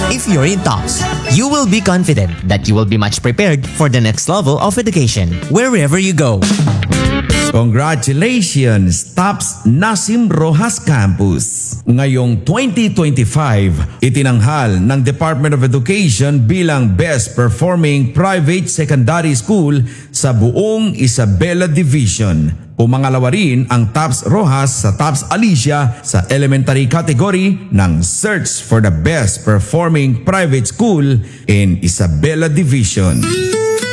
If you're in TOPS, you will be confident that you will be much prepared for the next level of education wherever you go. Congratulations, TOPS Nasim Rojas Campus! Ngayong 2025, itinanghal ng Department of Education bilang Best Performing Private Secondary School sa buong Isabela Division. Pumangalawa rin ang TOPS Rojas sa TOPS Alicia sa elementary category ng Search for the Best Performing Private School in Isabela Division.